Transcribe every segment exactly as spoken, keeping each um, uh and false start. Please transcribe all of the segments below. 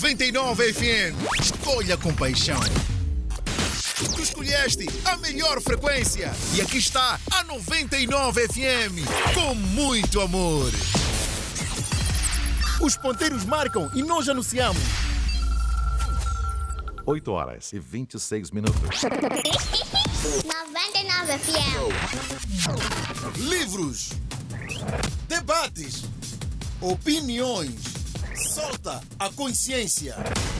noventa e nove F M. Escolha com paixão. Tu escolheste a melhor frequência. E aqui está a noventa e nove F M. Com muito amor. Os ponteiros marcam e nós anunciamos. oito horas e vinte e seis minutos. noventa e nove F M. Livros, debates, opiniões. Solta a consciência.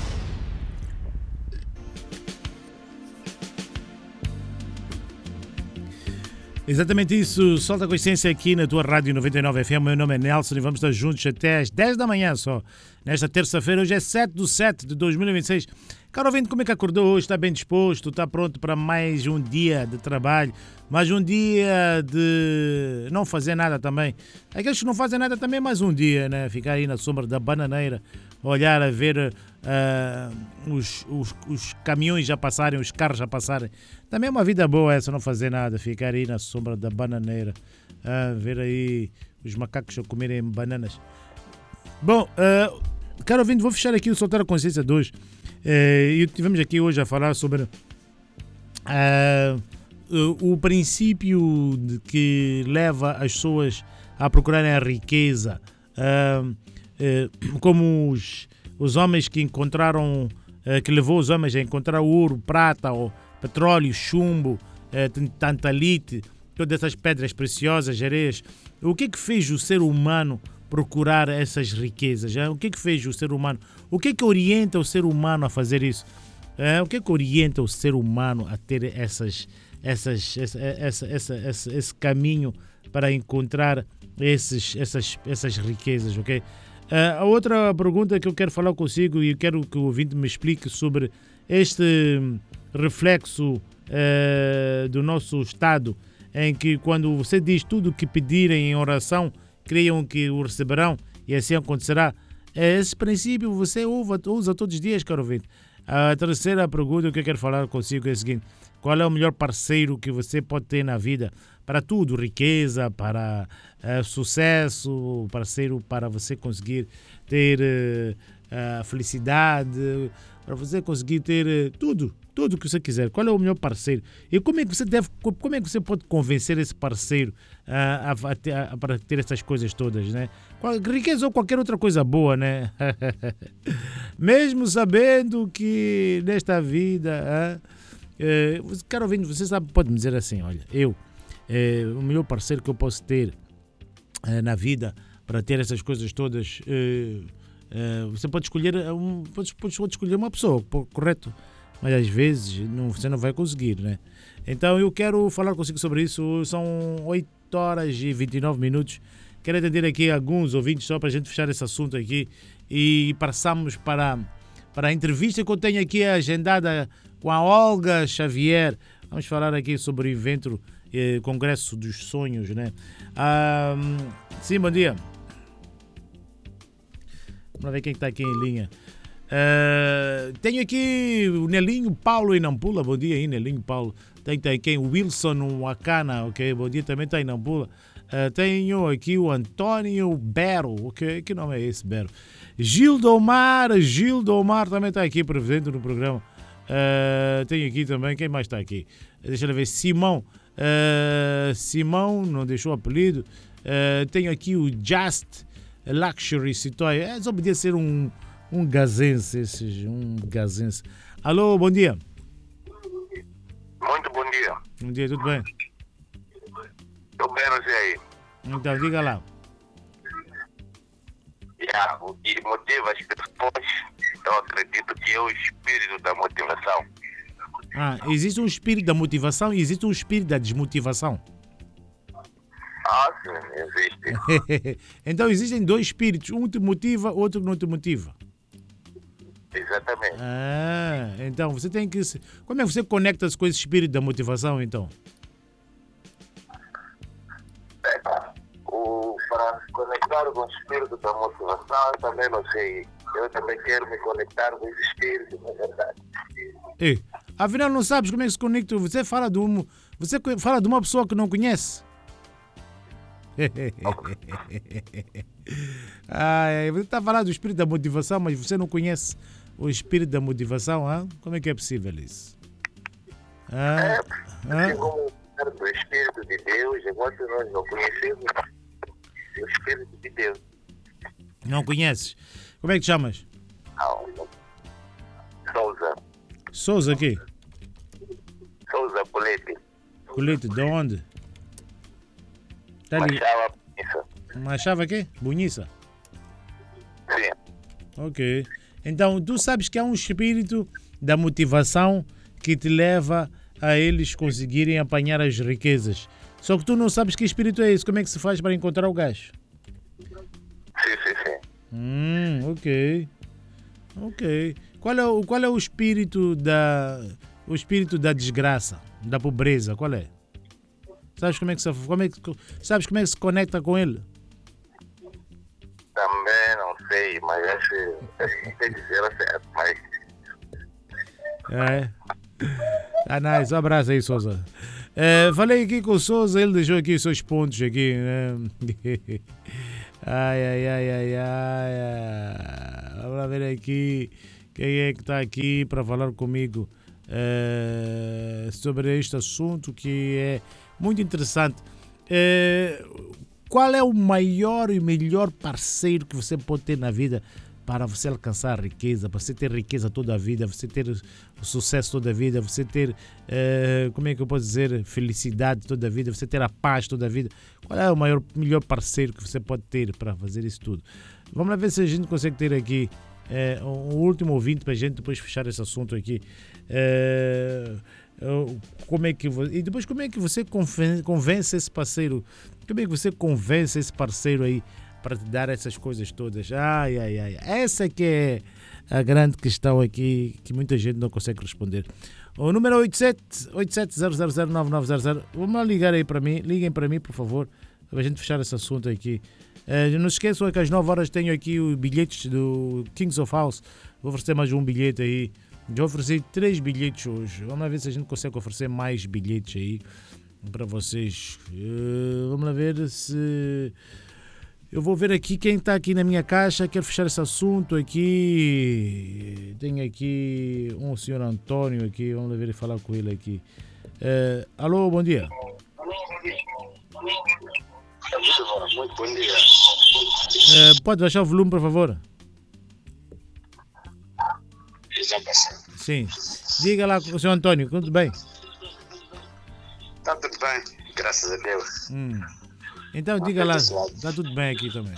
Exatamente isso, solta a consciência aqui na tua Rádio noventa e nove F M. Meu nome é Nelson e vamos estar juntos até às dez da manhã só. Nesta terça-feira, hoje é sete de setembro de dois mil e vinte e seis. Caro ouvinte, como é que acordou hoje? Está bem disposto? Está pronto para mais um dia de trabalho? Mais um dia de não fazer nada também? Aqueles que não fazem nada também é mais um dia, né? Ficar aí na sombra da bananeira, olhar a ver uh, os, os, os caminhões já passarem, os carros já passarem. Também é uma vida boa essa, não fazer nada, ficar aí na sombra da bananeira, uh, ver aí os macacos a comerem bananas. Bom, uh, caro ouvinte, vou fechar aqui o Soltar a Consciência de hoje. Uh, e tivemos aqui hoje a falar sobre uh, uh, o princípio de que leva as pessoas a procurarem a riqueza. Uh, uh, como os, os homens que encontraram, uh, que levou os homens a encontrar ouro, prata, ou petróleo, chumbo, uh, tantalite, todas essas pedras preciosas, areias. O que é que fez o ser humano procurar essas riquezas? É? O que é que fez o ser humano? O que é que orienta o ser humano a fazer isso? É? O que é que orienta o ser humano a ter essas, essas, essa, essa, essa, essa, esse caminho para encontrar esses, essas, essas riquezas? Okay? Uh, a outra pergunta que eu quero falar consigo e quero que o ouvinte me explique sobre este reflexo uh, do nosso Estado, em que quando você diz tudo o que pedirem em oração, creiam que o receberão e assim acontecerá. Esse princípio você usa todos os dias, caro ouvinte. A terceira pergunta que eu quero falar consigo é a seguinte: qual é o melhor parceiro que você pode ter na vida? Para tudo, riqueza, para uh, sucesso, parceiro para você conseguir ter uh, uh, felicidade, para você conseguir ter uh, tudo, tudo que você quiser. Qual é o melhor parceiro? E como é que você deve, como é que você pode convencer esse parceiro uh, a, a, a, para ter essas coisas todas, né? Qual, riqueza ou qualquer outra coisa boa, né? Mesmo sabendo que nesta vida, uh, uh, caro ouvinte, você sabe, pode me dizer assim: olha, eu, uh, o melhor parceiro que eu posso ter uh, na vida para ter essas coisas todas, uh, uh, você pode escolher, um, pode, pode, pode escolher uma pessoa, correto? Mas às vezes não, você não vai conseguir, né? Então eu quero falar consigo sobre isso. São oito horas e vinte e nove minutos. Quero atender aqui alguns ouvintes só para a gente fechar esse assunto aqui e passamos para, para a entrevista que eu tenho aqui agendada com a Olga Xavier. Vamos falar aqui sobre o evento eh, Congresso dos Sonhos, né? Ah, sim, bom dia. Vamos ver quem está aqui em linha. Uh, tenho aqui o Nelinho Paulo em Nampula. Bom dia aí, Nelinho Paulo. Tem, tem quem? O Wilson Wakana, ok? Bom dia, também está em Nampula. Uh, tenho aqui o Antônio Bero, ok? Que nome é esse, Bero? Gildomar, Gildomar também está aqui presente no programa. Uh, tenho aqui também, quem mais está aqui? Deixa eu ver, Simão. Uh, Simão, não deixou o apelido. Uh, tenho aqui o Just Luxury Citoy. É, só podia ser um Um gazense, esses, um gazense. Alô, bom dia. Muito bom dia. Bom dia, tudo bem? Estou bem, não sei aí. Então, diga lá. Yeah, o que motiva as pessoas, eu acredito que é o espírito da motivação. Ah, existe um espírito da motivação e existe um espírito da desmotivação. Ah, sim, existe. Então, existem dois espíritos. Um te motiva, outro não te motiva. Exatamente. Ah, então você tem que... Como é que você conecta-se com esse espírito da motivação, então? É, o, para se conectar com o espírito da motivação, eu também não sei. Eu também quero me conectar com esse espírito, na verdade. E, afinal, não sabes como é que se conecta? Você fala de, um, você fala de uma pessoa que não conhece. Ai, você está a falar do espírito da motivação, mas você não conhece o espírito da motivação, hein? Como é que é possível isso? Ah, É, ah? como do Espírito de Deus, enquanto nós não conhecemos o Espírito de Deus. Não conheces? Como é que te chamas? Não, não. Souza. Souza aqui. Souza Polete. Colete, de onde? Tá ali. Machava isso. Machava aqui? Bonhiça? Sim. Ok. Então, tu sabes que há um espírito da motivação que te leva a eles conseguirem apanhar as riquezas. Só que tu não sabes que espírito é esse. Como é que se faz para encontrar o gajo? Sim, sim, sim. Hum, ok. Ok. Qual é, o, qual é o espírito da... O espírito da desgraça, da pobreza, qual é? Sabes como é que se, como é que, sabes como é que se conecta com ele? Também não sei, mas acho acho que tem que dizer certo, mas É. Ah, nice. Um abraço aí, Souza. É, falei aqui com o Souza, ele deixou aqui os seus pontos aqui, né? Ai, ai, ai, ai, ai, ai. Vamos lá ver aqui quem é que está aqui para falar comigo é, sobre este assunto que é muito interessante. É, qual é o maior e melhor parceiro que você pode ter na vida para você alcançar a riqueza, para você ter riqueza toda a vida, você ter o sucesso toda a vida, você ter, é, como é que eu posso dizer, felicidade toda a vida, você ter a paz toda a vida? Qual é o maior, melhor parceiro que você pode ter para fazer isso tudo? Vamos lá ver se a gente consegue ter aqui é, um último ouvinte para a gente depois fechar esse assunto aqui. É, como é que você, e depois como é que você convence, convence esse parceiro? Como é que você convence esse parceiro aí para te dar essas coisas todas? Ai, ai, ai. Essa que é a grande questão aqui que muita gente não consegue responder. O número é oito sete oito sete zero zero zero nove nove zero zero. Vamos lá ligar aí para mim. Liguem para mim, por favor, para a gente fechar esse assunto aqui. Uh, não se esqueçam que às nove horas tenho aqui os bilhetes do Kings of House. Vou oferecer mais um bilhete aí. Já ofereci três bilhetes hoje. Vamos lá ver se a gente consegue oferecer mais bilhetes aí para vocês. Uh, vamos lá ver se... Eu vou ver aqui quem está aqui na minha caixa. Quero fechar esse assunto aqui. Tenho aqui um senhor Antônio aqui. Vamos lá ver e falar com ele aqui. Uh, alô, bom dia. muito bom dia. Uh, pode baixar o volume, por favor? Já passou. Sim. Diga lá com o senhor Antônio, tudo bem? Está tudo bem, graças a Deus. Hum. Então diga lá, está tudo bem aqui também.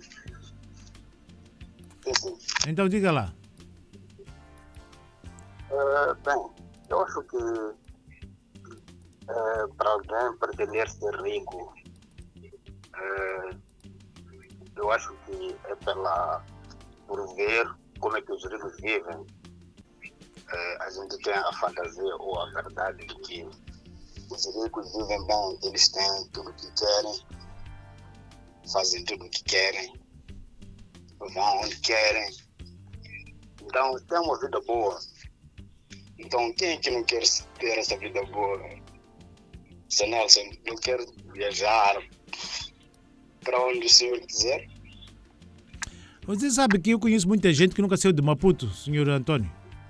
Sim, sim. Então diga lá. Uh, bem, eu acho que uh, para alguém pretender ser rico, uh, eu acho que é pela, por ver como é que os ricos vivem. Uh, a gente tem a fantasia ou a verdade de que os ricos vivem bem, eles têm tudo o que querem, fazem tudo o que querem, vão onde querem, então tem uma vida boa. Então quem é que não quer ter essa vida boa? Se Nelson não quer viajar para onde o senhor quiser? Você sabe que eu conheço muita gente que nunca saiu de Maputo, senhor Antônio?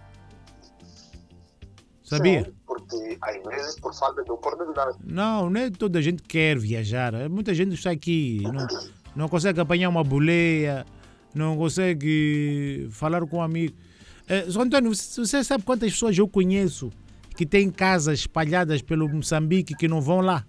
Sabia? Sim, porque às vezes por falta de oportunidade. Não, não é toda a gente que quer viajar. Muita gente está aqui, não, não consegue apanhar uma boleia, não consegue falar com um amigo. É, senhor Antônio, você, você sabe quantas pessoas eu conheço que têm casas espalhadas pelo Moçambique que não vão lá?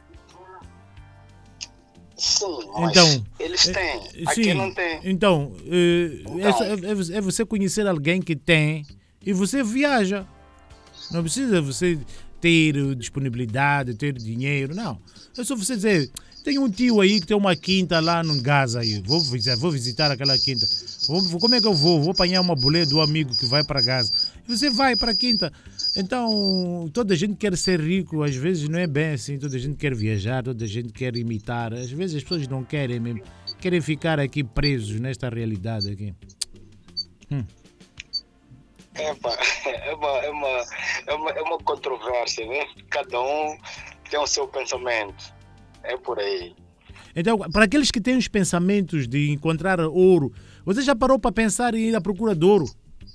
Sim, mas então, eles têm, aqui sim, não tem. Então, é, Então. É, é você conhecer alguém que tem e você viaja. Não precisa você ter disponibilidade, ter dinheiro, não. É só você dizer, tem um tio aí que tem uma quinta lá no Gaza aí, vou visitar, vou visitar aquela quinta. Vou, como é que eu vou? Vou apanhar uma boleia do amigo que vai para Gaza. E você vai para a quinta. Então, toda a gente quer ser rico, às vezes não é bem assim, toda a gente quer viajar, toda a gente quer imitar. Às vezes as pessoas não querem mesmo, querem ficar aqui presos nesta realidade aqui. Hum. Epa, é, uma, é, uma, é, uma, é uma controvérsia, né? Cada um tem o seu pensamento. É por aí. Então, para aqueles que têm os pensamentos de encontrar ouro, você já parou para pensar em ir à procura de ouro?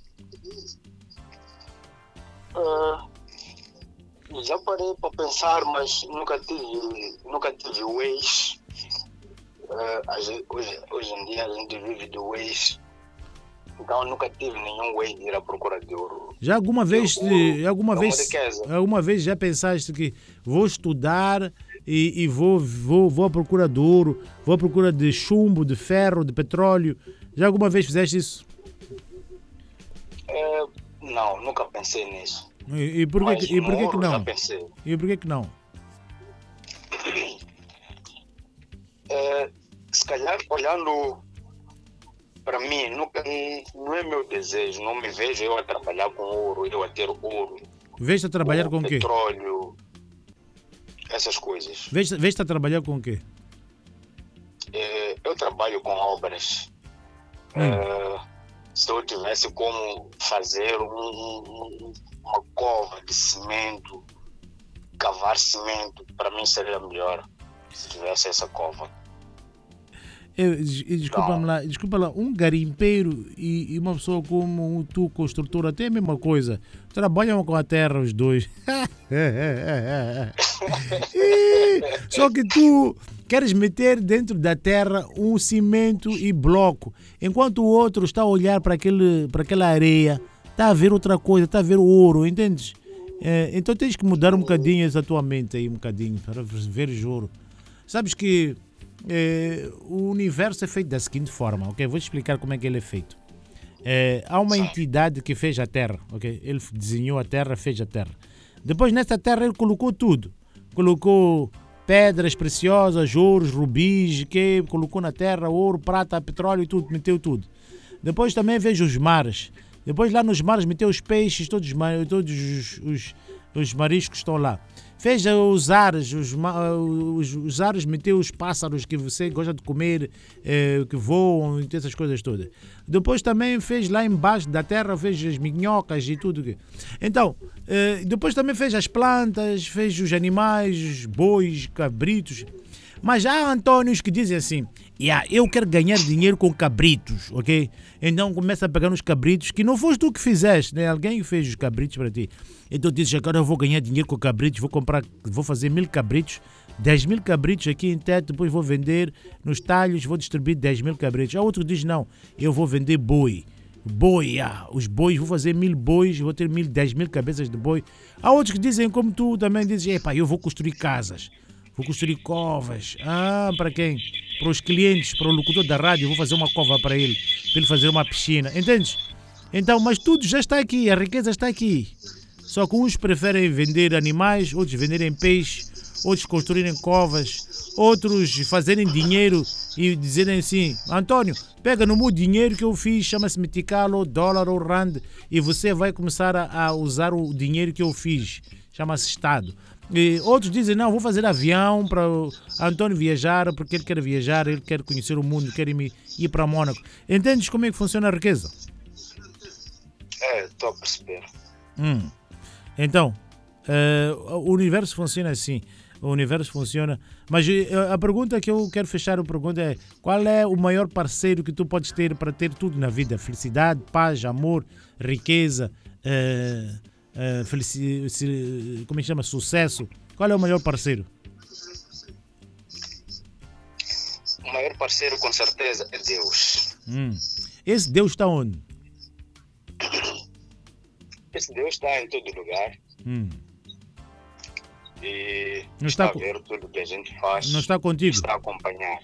Uh, já parei para pensar, mas nunca tive, nunca tive Waze. Uh, hoje, hoje em dia a gente vive do Waze. Então eu nunca tive nenhum Waze de ir à procura de ouro. Já alguma vez, ouro, alguma é vez, alguma vez já pensaste que vou estudar e, e vou, vou, vou à procura de ouro, vou à procura de chumbo, de ferro, de petróleo? Já alguma vez fizeste isso? É, não, nunca pensei nisso. E, e por que, e por que, que não? Já pensei. E por que que não? É, se calhar olhando para mim, nunca, não é meu desejo, não me vejo eu a trabalhar com ouro, eu a ter ouro. Vês-te a trabalhar com o quê? Petróleo, essas coisas. Vês-te vês-te a trabalhar com o quê? É, eu trabalho com obras. Hum. É, se eu tivesse como fazer um, um, uma cova de cimento, cavar cimento, para mim seria melhor se tivesse essa cova. Eu, desculpa-me lá, desculpa lá, um garimpeiro e, e uma pessoa como tu, construtor, até a mesma coisa. Trabalham com a terra os dois. Só que tu queres meter dentro da terra um cimento e bloco, enquanto o outro está a olhar para, aquele, para aquela areia, está a ver outra coisa, está a ver o ouro, entendes? É, então tens que mudar um bocadinho essa tua mente aí, um bocadinho, para ver o ouro. Sabes que É, o universo é feito da seguinte forma, ok? Vou te explicar como é que ele é feito. É, há uma entidade que fez a Terra, ok? Ele desenhou a Terra, fez a Terra. Depois nessa Terra ele colocou tudo. Colocou pedras preciosas, ouros, rubis, que colocou na Terra, ouro, prata, petróleo e tudo, meteu tudo. Depois também vejo os mares. Depois lá nos mares meteu os peixes, todos, todos os, os, os mariscos estão lá. Fez os ares, os, os, os ares meteu os pássaros que você gosta de comer, eh, que voam e essas coisas todas. Depois também fez lá embaixo da terra, fez as minhocas e tudo. Então, eh, depois também fez as plantas, fez os animais, os bois, cabritos. Mas há Antônios que dizem assim, yeah, eu quero ganhar dinheiro com cabritos, ok? Então começa a pegar nos cabritos, que não foste tu que fizeste, né? Alguém fez os cabritos para ti. Então dizes, agora eu vou ganhar dinheiro com cabritos, vou comprar, vou fazer mil cabritos, dez mil cabritos aqui em teto, depois vou vender nos talhos, vou distribuir dez mil cabritos. Há outro que diz, não, eu vou vender boi. Boi, ah, os bois, vou fazer mil bois, vou ter mil, dez mil cabeças de boi. Há outros que dizem, como tu também dizes, epá, eu vou construir casas. Vou construir covas. Ah, para quem? Para os clientes, para o locutor da rádio, vou fazer uma cova para ele, para ele fazer uma piscina. Entendes? Então, mas tudo já está aqui, a riqueza está aqui. Só que uns preferem vender animais, outros venderem peixe, outros construírem covas, outros fazerem dinheiro e dizerem assim, Antônio, pega no meu dinheiro que eu fiz, chama-se meticalo, dólar ou rand, e você vai começar a, a usar o dinheiro que eu fiz, chama-se Estado. E outros dizem, não, vou fazer avião para o Antônio viajar, porque ele quer viajar, ele quer conhecer o mundo, quer ir, ir para Mônaco. Entendes como é que funciona a riqueza? É, estou a perceber. Hum. Então, uh, o universo funciona assim. O universo funciona. Mas uh, a pergunta que eu quero fechar a pergunta é, qual é o maior parceiro que tu podes ter para ter tudo na vida? Felicidade, paz, amor, riqueza, uh, Uh, felici- como é que chama? Sucesso. Qual é o maior parceiro? O maior parceiro com certeza é Deus. Hum. Esse Deus está onde? Esse Deus está em todo lugar. Hum. E não está, está a ver tudo que a gente faz. Não está contigo? Está a acompanhar.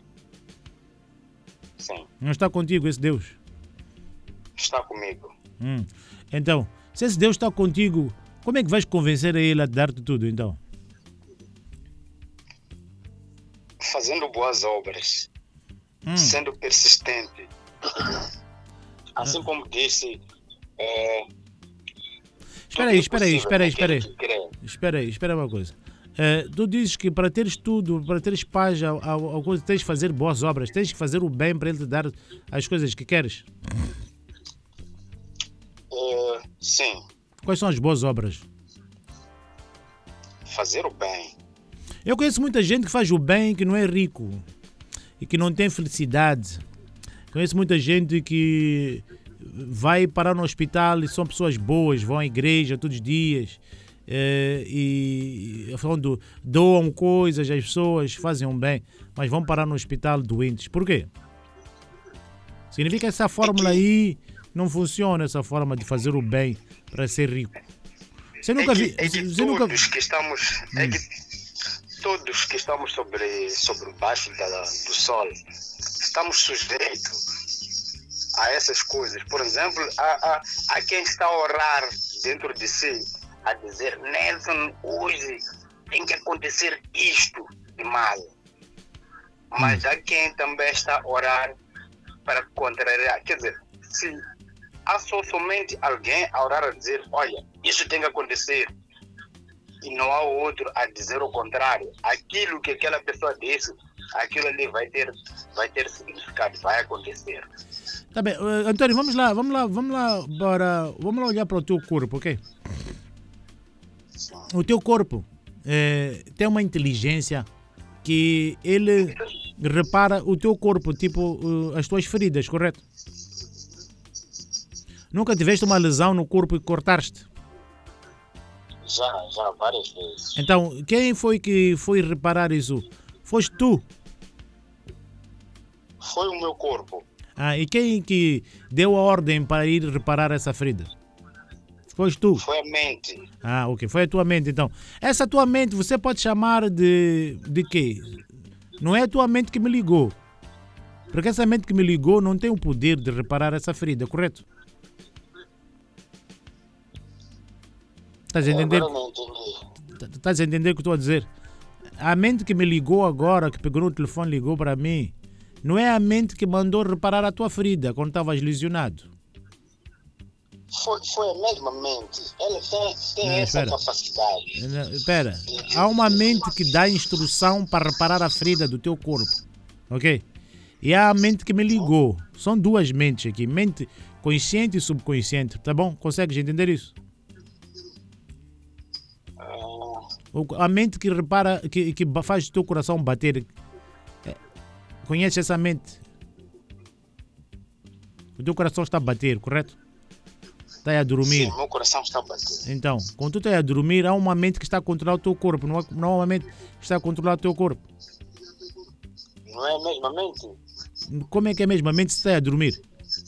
Sim. Não está contigo esse Deus? Está comigo. Hum. Então, se esse Deus está contigo, como é que vais convencer a ele a dar-te tudo, então? Fazendo boas obras. Hum. Sendo persistente. Assim como disse... É, espera aí, espera aí, espera aí, espera aí. Espera aí, espera aí, espera uma coisa. Uh, tu dizes que para teres tudo, para teres paz, a, a, a coisa, tens de fazer boas obras, tens que fazer o bem para ele te dar as coisas que queres? Uh, sim. Quais são as boas obras? Fazer o bem. Eu conheço muita gente que faz o bem que não é rico. e que não tem felicidade. Conheço muita gente que vai parar no hospital e são pessoas boas, vão à igreja todos os dias eh, e onde doam coisas às pessoas, fazem um bem, mas vão parar no hospital doentes. Por quê? Significa que essa fórmula aí não funciona, essa forma de fazer o bem para ser rico. Você nunca é que, viu? é que Você todos nunca... que estamos, é que todos que estamos sobre sobre baixo da, do sol, estamos sujeitos a essas coisas. Por exemplo, a, a, a quem está a orar dentro de si, a dizer, Nelson, hoje tem que acontecer isto de mal. Mas há quem também está a orar para contrariar. Quer dizer, se há só somente alguém a orar a dizer, olha, isso tem que acontecer, e não há outro a dizer o contrário, aquilo que aquela pessoa disse, aquilo ali vai ter, vai ter significado, vai acontecer. Tá bem, uh, Antônio, vamos lá, vamos lá, vamos lá, bora, vamos lá olhar para o teu corpo, ok? O teu corpo eh, tem uma inteligência que ele repara o teu corpo, tipo uh, as tuas feridas, correto? Nunca tiveste uma lesão no corpo e cortaste? Já, já, várias vezes. Então, quem foi que foi reparar isso? Foste tu? Foi o meu corpo. Ah, e quem que deu a ordem para ir reparar essa ferida? Foste tu? Foi a mente. Ah, ok. Foi a tua mente, então. Essa tua mente você pode chamar de... de quê? Não é a tua mente que me ligou. Porque essa mente que me ligou não tem o poder de reparar essa ferida, correto? Estás a entender? Agora não entendi. Estás a entender o que estou a dizer? A mente que me ligou agora, que pegou no telefone e ligou para mim, não é a mente que mandou reparar a tua ferida quando estavas lesionado. Foi, foi a mesma mente. Ela tem, tem Não, essa espera. capacidade. Não, espera, há uma mente que dá instrução para reparar a ferida do teu corpo, ok? E há a mente que me ligou. São duas mentes aqui, mente consciente e subconsciente, tá bom? Consegues entender isso? O- A mente que repara, que, que ba- faz o teu coração bater. É, conhece essa mente? O teu coração está a bater, correto? Está a dormir. Sim, meu coração está a bater. Então, quando tu estás a dormir, há uma mente que está a controlar o teu corpo, não há, não há uma mente que está a controlar o teu corpo. Não é a mesma mente? Como é que é mesmo a mente se está a dormir?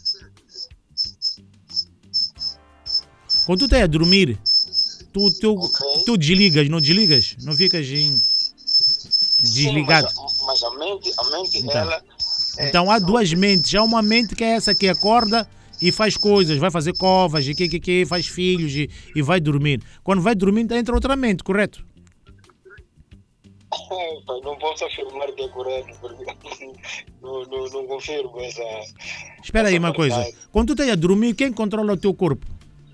Quando tu estás a dormir, tu, tu, Ok. tu desligas, não desligas? Não ficas em desligado. Sim, mas, a- mas a mente, a mente Então. ela... é- Então há duas mentes. Há uma mente que é essa que acorda e faz coisas, vai fazer covas e que, que, que faz filhos e, e vai dormir. Quando vai dormir entra outra mente, correto? Pai, não posso afirmar que é correto, porque não, não, não confirmo essa... Espera aí essa uma coisa. verdade. Quando tu estás a dormir, quem controla o teu corpo?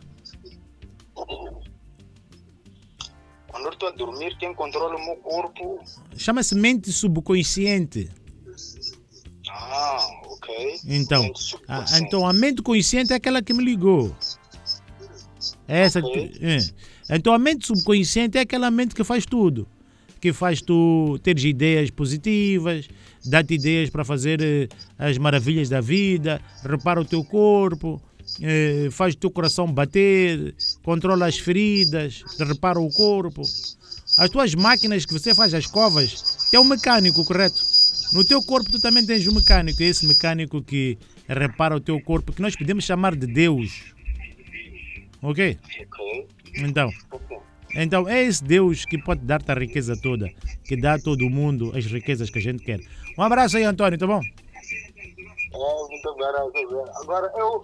Quando eu estou a dormir, quem controla o meu corpo... Chama-se mente subconsciente. Ah, ok. Então, Mente a, subconsciente. então a mente consciente é aquela que me ligou. É essa que Ok. tu- é. Então a mente subconsciente é aquela mente que faz tudo. Que faz tu teres ideias positivas, dá-te ideias para fazer eh, as maravilhas da vida, repara o teu corpo, eh, faz o teu coração bater, controla as feridas, te repara o corpo. As tuas máquinas que você faz as covas, tem um mecânico, correto? No teu corpo tu também tens um mecânico, esse mecânico que repara o teu corpo, que nós podemos chamar de Deus. Ok? Ok. Então, Ok. então é esse Deus que pode dar-te a riqueza toda, que dá a todo mundo as riquezas que a gente quer. Um abraço aí, Antônio, tá bom? É, muito barato. Agora, eu,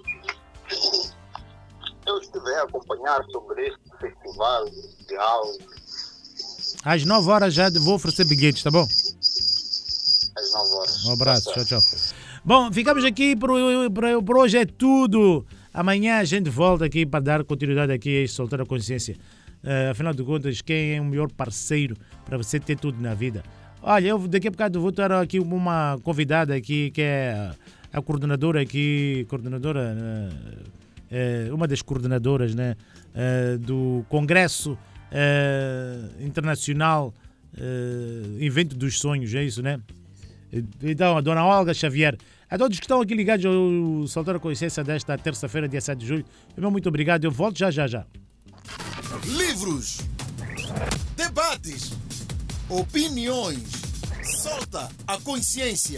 eu estive a acompanhar sobre este festival de áudio Às nove horas já vou oferecer bilhetes, tá bom? às nove horas. Um abraço, Tá tchau, certo. tchau. Bom, ficamos aqui, por, por, por hoje é tudo. Amanhã a gente volta aqui para dar continuidade aqui a este Soltar a Consciência. Uh, afinal de contas, quem é o melhor parceiro para você ter tudo na vida? Olha, eu daqui a bocado vou ter aqui uma convidada aqui que é a coordenadora aqui, coordenadora, uh, uh, uma das coordenadoras, né, uh, do Congresso uh, Internacional uh, Invento dos Sonhos, é isso, né? Então, a dona Olga Xavier. A todos que estão aqui ligados ao Saltar com Essência desta terça-feira, dia sete de julho, meu muito obrigado. Eu volto já, já, já. Livros, debates, opiniões. Solta a consciência.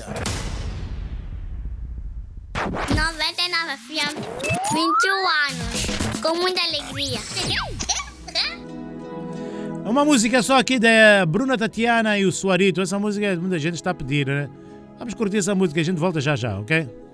noventa e nove F M, vinte e um anos, com muita alegria. Uma música só aqui da Bruna Tatiana e o Suarito. Essa música muita gente está a pedir, né? Vamos curtir essa música, a gente volta já já, ok?